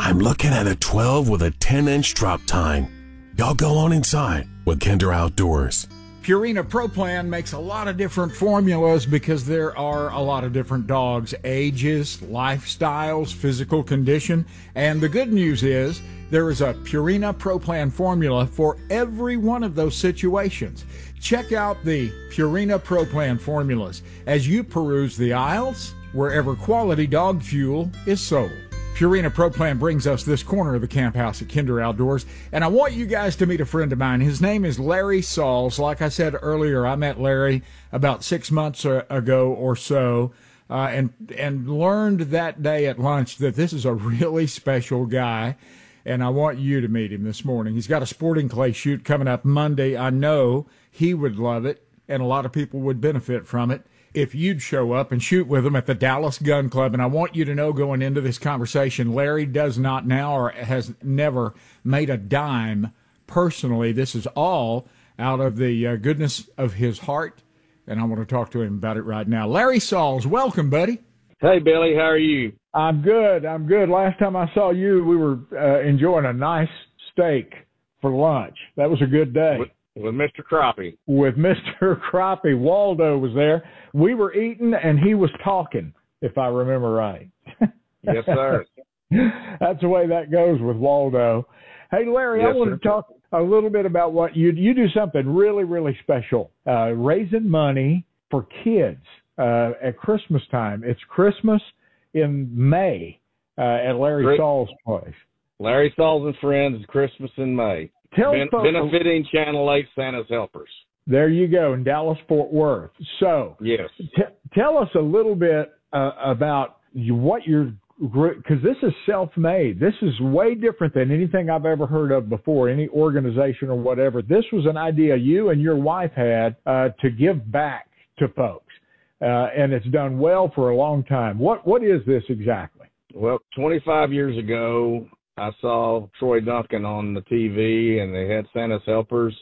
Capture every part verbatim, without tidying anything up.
I'm looking at a twelve with a ten inch drop tine. Y'all go on inside with Kinder Outdoors. Purina Pro Plan makes a lot of different formulas because there are a lot of different dogs, ages, lifestyles, physical condition. And the good news is there is a Purina Pro Plan formula for every one of those situations. Check out the Purina Pro Plan formulas as you peruse the aisles wherever quality dog fuel is sold. Purina Pro Plan brings us this corner of the camp house at Kinder Outdoors, and I want you guys to meet a friend of mine. His name is Larry Sauls. Like I said earlier, I met Larry about six months ago or so, uh, and and learned that day at lunch that this is a really special guy, and I want you to meet him this morning. He's got a sporting clay shoot coming up Monday. I know he would love it, and a lot of people would benefit from it if you'd show up and shoot with him at the Dallas Gun Club. And I want you to know going into this conversation, Larry does not now or has never made a dime personally. This is all out of the uh, goodness of his heart, and I want to talk to him about it right now. Larry Sauls, welcome, buddy. Hey, Billy, how are you? I'm good. I'm good. Last time I saw you, we were uh, enjoying a nice steak for lunch. That was a good day. With, with Mister Crappie. With Mister Crappie. Waldo was there. We were eating, and he was talking, if I remember right. Yes, sir. That's the way that goes with Waldo. Hey, Larry, yes, I want sir. to talk a little bit about what you you do something really, really special, uh, raising money for kids uh, at Christmas time. It's Christmas in May uh, at Larry Chris, Sauls' place. Larry Sauls and Friends, Christmas in May. Tell ben, folks, benefiting Channel eight Santa's Helpers. There you go, in Dallas-Fort Worth. So yes. T- tell us a little bit uh, about you, what you're – because this is self-made. This is way different than anything I've ever heard of before, any organization or whatever. This was an idea you and your wife had uh, to give back to folks, uh, and it's done well for a long time. What What is this exactly? Well, twenty-five years ago, I saw Troy Duncan on the T V, and they had Santa's Helpers,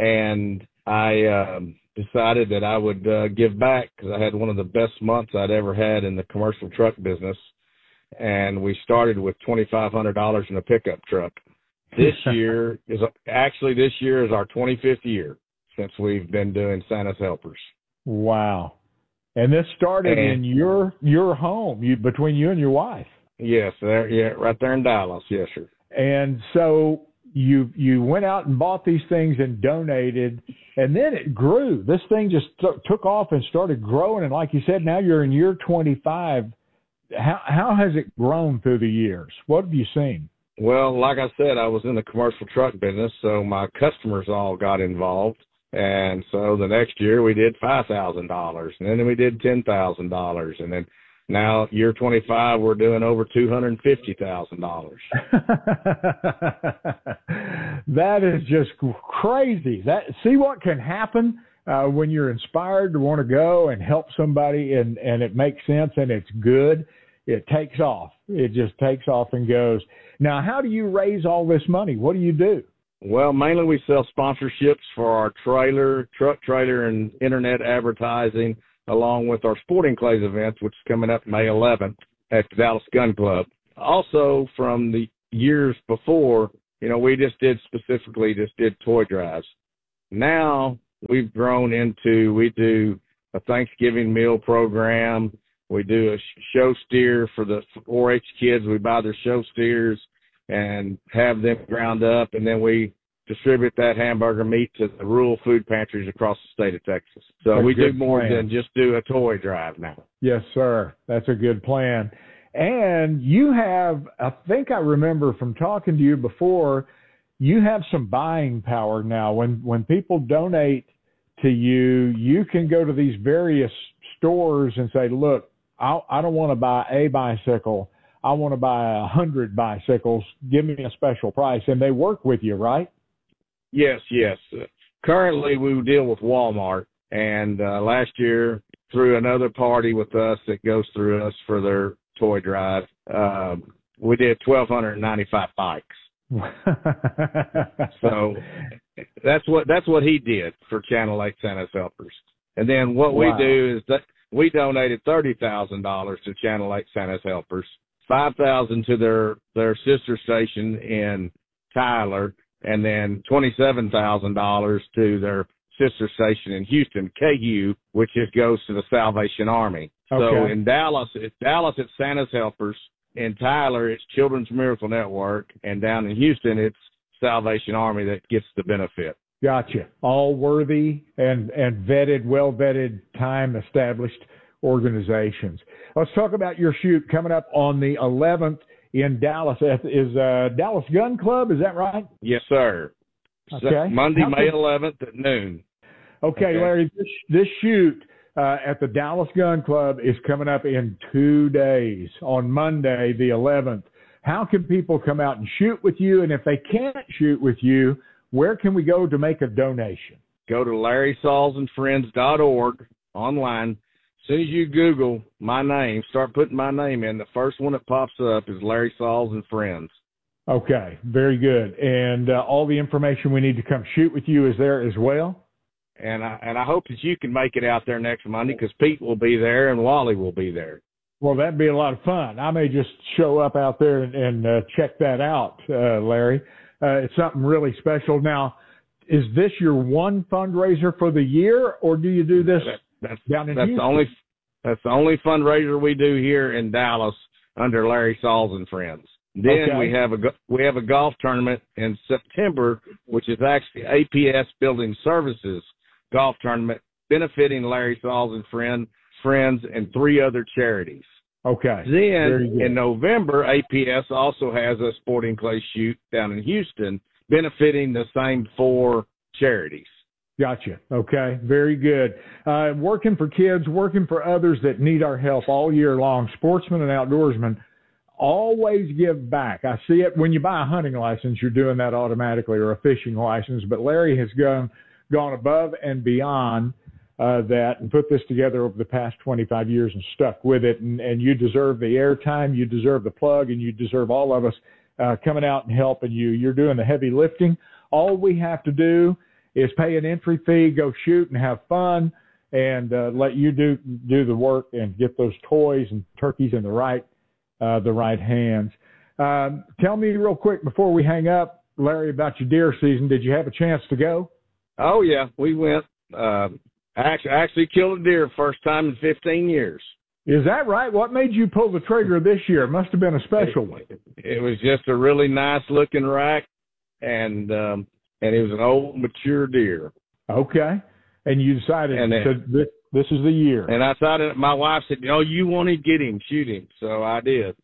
and – I um, decided that I would uh, give back because I had one of the best months I'd ever had in the commercial truck business. And we started with twenty-five hundred dollars in a pickup truck. This year is actually this year is our twenty-fifth year since we've been doing Santa's Helpers. Wow. And this started and, in your your home, you between you and your wife. Yes, there yeah, right there in Dallas, yes, sir. And so You you went out and bought these things and donated, and then it grew. This thing just t- took off and started growing. And like you said, now you're in year twenty-five. How how has it grown through the years? What have you seen? Well, like I said, I was in the commercial truck business, so my customers all got involved. And so the next year we did five thousand dollars, and then we did ten thousand dollars, and then now, year twenty-five, we're doing over two hundred fifty thousand dollars. That is just crazy. That see what can happen uh, when you're inspired to want to go and help somebody, and, and it makes sense and it's good. It takes off. It just takes off and goes. Now, how do you raise all this money? What do you do? Well, mainly we sell sponsorships for our trailer, truck trailer, and internet advertising, along with our sporting clays events, which is coming up May eleventh at the Dallas Gun Club. Also, from the years before, you know, we just did specifically just did toy drives. Now we've grown into, we do a Thanksgiving meal program. We do a show steer for the four H kids. We buy their show steers and have them ground up, and then we distribute that hamburger meat to the rural food pantries across the state of Texas. So That's we do more plan. than just do a toy drive now. Yes, sir. That's a good plan. And you have, I think I remember from talking to you before, you have some buying power now. When when people donate to you, you can go to these various stores and say, look, I, I don't want to buy a bicycle. I want to buy a hundred bicycles. Give me a special price. And they work with you, right? Yes, yes. Uh, currently, we deal with Walmart, and uh, last year, through another party with us that goes through us for their toy drive, um, we did twelve ninety-five bikes. So that's what that's what he did for Channel eight Santa's Helpers. And then what wow. we do is that we donated thirty thousand dollars to Channel eight Santa's Helpers. five thousand to their their sister station in Tyler, and then twenty-seven thousand dollars to their sister station in Houston, K U, which just goes to the Salvation Army. Okay. So in Dallas, it's Dallas, it's Santa's Helpers. In Tyler, it's Children's Miracle Network, and down in Houston, it's Salvation Army that gets the benefit. Gotcha. All worthy and, and vetted, well-vetted, time-established organizations. Let's talk about your shoot coming up on the eleventh in Dallas. Is uh, Dallas Gun Club, is that right? Yes, sir. Okay. Monday, How May can... eleventh at noon. Okay, okay. Larry, this, this shoot uh, at the Dallas Gun Club is coming up in two days, on Monday, the eleventh. How can people come out and shoot with you? And if they can't shoot with you, where can we go to make a donation? Go to larry sauls and friends dot org online. As soon as you Google my name, start putting my name in, the first one that pops up is Larry Sauls and Friends. Okay, very good. And uh, all the information we need to come shoot with you is there as well? And I, and I hope that you can make it out there next Monday, because Pete will be there and Wally will be there. Well, that'd be a lot of fun. I may just show up out there and, and uh, check that out, uh, Larry. Uh, it's something really special. Now, is this your one fundraiser for the year, or do you do this? That, that's down in that's Houston? the only that's the only fundraiser we do here in Dallas under Larry Sauls and Friends. Then okay. we have a we have a golf tournament in September, which is actually A P S Building Services golf tournament, benefiting Larry Sauls and Friend, Friends and three other charities. Okay. Then in November, A P S also has a sporting clay shoot down in Houston, benefiting the same four charities. Gotcha. Okay. Very good. Uh, working for kids, working for others that need our help all year long, sportsmen and outdoorsmen, always give back. I see it when you buy a hunting license, you're doing that automatically, or a fishing license, but Larry has gone, gone above and beyond uh, that and put this together over the past twenty-five years and stuck with it. And, and you deserve the airtime, you deserve the plug, and you deserve all of us uh, coming out and helping you. You're doing the heavy lifting. All we have to do is pay an entry fee, go shoot and have fun, and uh, let you do do the work and get those toys and turkeys in the right uh, the right hands. Um, tell me real quick before we hang up, Larry, about your deer season. Did you have a chance to go? Oh yeah, we went. Uh, actually, actually killed a deer first time in fifteen years. Is that right? What made you pull the trigger this year? It must have been a special one. It, it was just a really nice looking rack, and um, and it was an old, mature deer. Okay. And you decided and then, to, this, this is the year. And I thought, it, my wife said, oh, you want to get him, shoot him. So I did.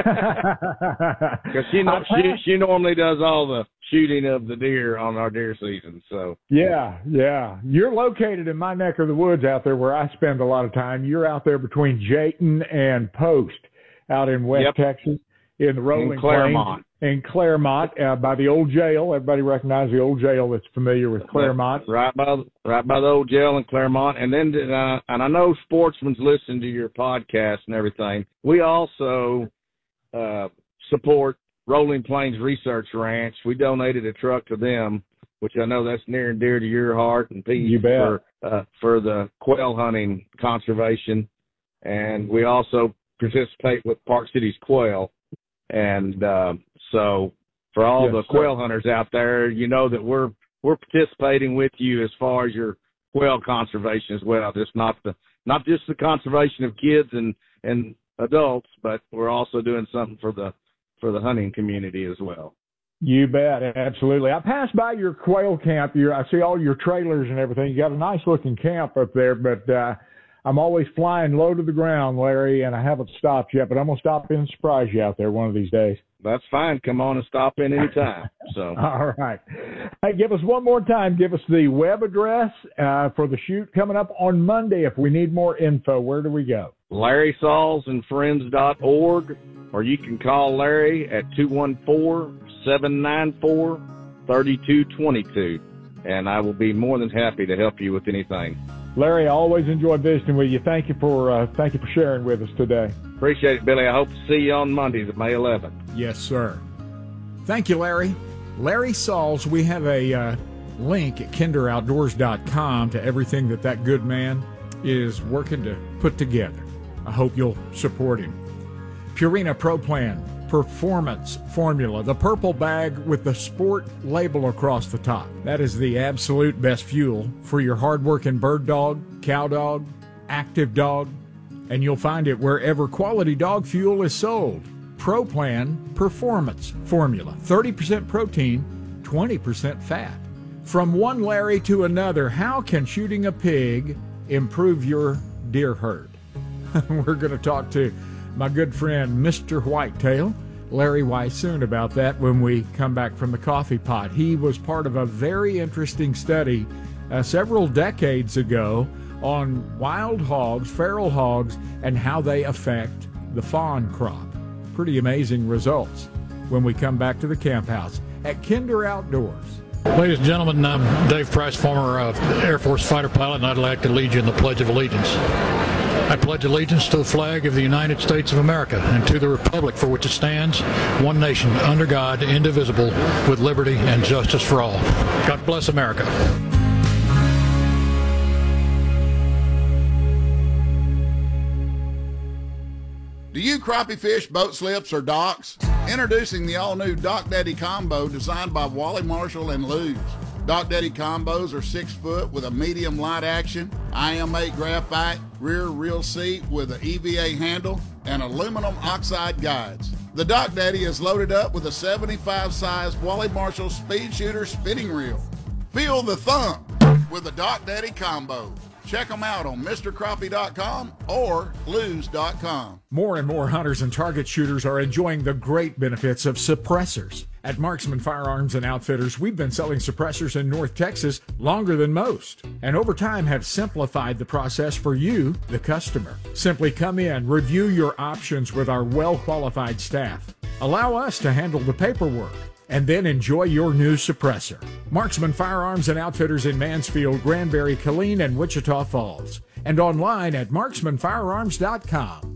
Because she, she, she normally does all the shooting of the deer on our deer season. So yeah, yeah. You're located in my neck of the woods out there where I spend a lot of time. You're out there between Jayton and Post out in West yep. Texas in the Rolling in Claremont. Plains. In Claremont, uh, by the old jail. Everybody recognizes the old jail that's familiar with Claremont. Right by, right by the old jail in Claremont. And then, uh, and I know sportsmen's listen to your podcast and everything. We also uh, support Rolling Plains Research Ranch. We donated a truck to them, which I know that's near and dear to your heart and Pete. You bet. For, uh, for the quail hunting conservation. And we also participate with Park City's quail. And uh, so for all yes, the quail sir. hunters out there, you know that we're we're participating with you as far as your quail conservation as well. Just not the not just the conservation of kids and, and adults, but we're also doing something for the for the hunting community as well. You bet, absolutely. I passed by your quail camp. Your, I see all your trailers and everything. You got a nice looking camp up there, but uh, I'm always flying low to the ground, Larry, and I haven't stopped yet, but I'm going to stop in and surprise you out there one of these days. That's fine. Come on and stop in anytime. So. All right. Hey, give us one more time. Give us the web address uh, for the shoot coming up on Monday. If we need more info, where do we go? larry sauls and friends dot org, or you can call Larry at two one four, seven nine four, three two two two, and I will be more than happy to help you with anything. Larry, I always enjoy visiting with you. Thank you for uh, thank you for sharing with us today. Appreciate it, Billy. I hope to see you on Monday, the May eleventh. Yes, sir. Thank you, Larry. Larry Sauls, we have a uh, link at kinder outdoors dot com to everything that that good man is working to put together. I hope you'll support him. Purina Pro Plan Performance Formula, the purple bag with the sport label across the top. That is the absolute best fuel for your hard-working bird dog, cow dog, active dog, and you'll find it wherever quality dog fuel is sold. Pro Plan Performance Formula, thirty percent protein, twenty percent fat. From one Larry to another, how can shooting a pig improve your deer herd? We're going to talk to my good friend, Mister Whitetail, Larry Weishuhn, about that when we come back from the coffee pot. He was part of a very interesting study uh, several decades ago on wild hogs, feral hogs, and how they affect the fawn crop. Pretty amazing results when we come back to the camp house at Kinder Outdoors. Ladies and gentlemen, I'm Dave Price, former uh, Air Force fighter pilot, and I'd like to lead you in the Pledge of Allegiance. I pledge allegiance to the flag of the United States of America and to the republic for which it stands, one nation, under God, indivisible, with liberty and justice for all. God bless America. Do you crappie fish boat slips or docks? Introducing the all-new Dock Daddy Combo designed by Wally Marshall and Lew's. Dock Daddy Combos are six foot with a medium light action, I M eight graphite, rear reel seat with an E V A handle, and aluminum oxide guides. The Dock Daddy is loaded up with a seventy-five size Wally Marshall Speed Shooter spinning reel. Feel the thump with the Dock Daddy Combo. Check them out on Mister Crappie dot com or Lew's dot com. More and more hunters and target shooters are enjoying the great benefits of suppressors. At Marksman Firearms and Outfitters, we've been selling suppressors in North Texas longer than most, and over time have simplified the process for you, the customer. Simply come in, review your options with our well-qualified staff. Allow us to handle the paperwork, and then enjoy your new suppressor. Marksman Firearms and Outfitters in Mansfield, Granbury, Killeen, and Wichita Falls, and online at marksman firearms dot com.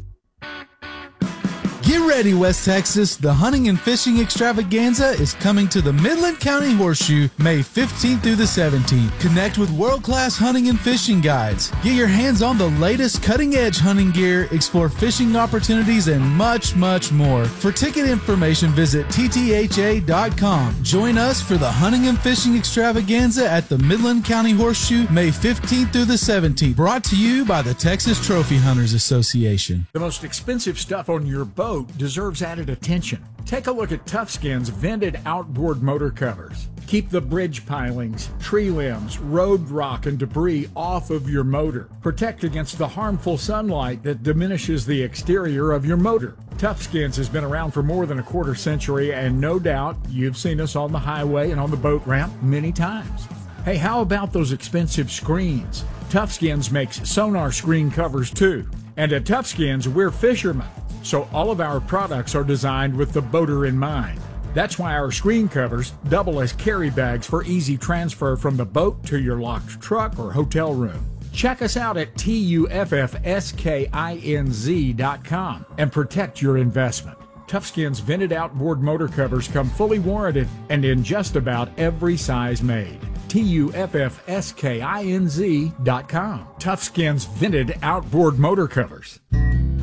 Get ready, West Texas. The Hunting and Fishing Extravaganza is coming to the Midland County Horseshoe May fifteenth through the seventeenth. Connect with world-class hunting and fishing guides. Get your hands on the latest cutting-edge hunting gear, explore fishing opportunities, and much, much more. For ticket information, visit T T H A dot com. Join us for the Hunting and Fishing Extravaganza at the Midland County Horseshoe May fifteenth through the seventeenth. Brought to you by the Texas Trophy Hunters Association. The most expensive stuff on your boat deserves added attention. Take a look at Toughskin's vented outboard motor covers. Keep the bridge pilings, tree limbs, road rock, and debris off of your motor. Protect against the harmful sunlight that diminishes the exterior of your motor. Toughskins has been around for more than a quarter century, and no doubt you've seen us on the highway and on the boat ramp many times. Hey, how about those expensive screens? Toughskins makes sonar screen covers too. And at Toughskins, we're fishermen, so all of our products are designed with the boater in mind. That's why our screen covers double as carry bags for easy transfer from the boat to your locked truck or hotel room. Check us out at T U F F S K I N Z dot com and protect your investment. Toughskin's vented outboard motor covers come fully warranted and in just about every size made. T U F F S K I N Z dot com. Toughskin's vented outboard motor covers.